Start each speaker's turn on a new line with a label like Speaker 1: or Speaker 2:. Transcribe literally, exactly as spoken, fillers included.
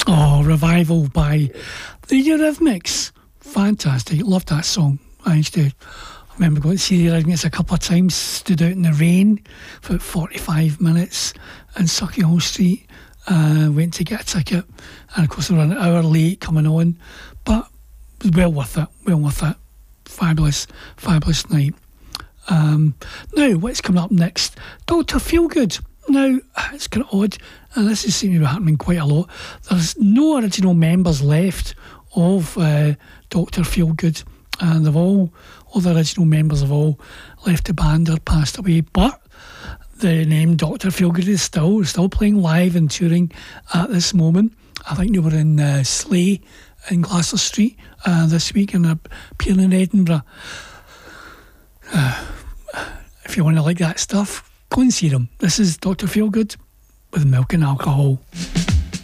Speaker 1: Oh, Revival by the Eurythmics. Fantastic. Loved that song. I used to I remember going to see the Eurythmics a couple of times, stood out in the rain for about forty-five minutes in Sauchiehall Street, uh, went to get a ticket, and of course they were an hour late coming on, but it was well worth it, well worth it. Fabulous, fabulous night. Um, now, what's coming up next? Doctor Feelgood. Now, it's kind of odd, and this is seeming to be happening quite a lot. There's no original members left of uh, Doctor Feelgood, and they've all, all the original members have all left the band or passed away, but the name Doctor Feelgood is still still playing live and touring at this moment. I think they were in uh, Slay in Glasgow Street uh, this week, and they're appearing in Edinburgh. Uh, if you want to like that stuff, go and see them. This is Doctor Feelgood with Milk and Alcohol.